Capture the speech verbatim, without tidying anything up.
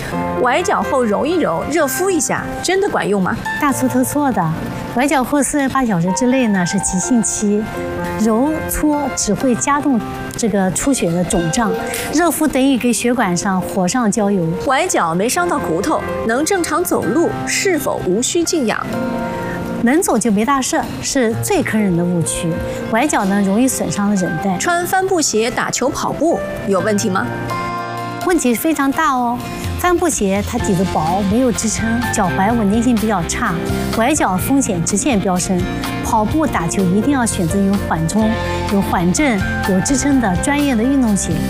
崴脚后揉一揉，热敷一下，真的管用吗？ 大错特错的。崴脚后四十八小时之内呢是急性期，揉搓只会加重这个出血的肿胀，热敷等于给血管上火上浇油。 崴脚没伤到骨头，能正常走路，是否无需静养？ 能走就没大事，是最坑人的误区。崴脚呢容易损伤了韧带。 穿帆布鞋打球跑步有问题吗？ 问题非常大哦。帆布鞋它底子薄，没有支撑，脚踝稳定性比较差，崴脚风险直线飙升。跑步打球一定要选择有缓冲、有缓震、有支撑的专业的运动鞋。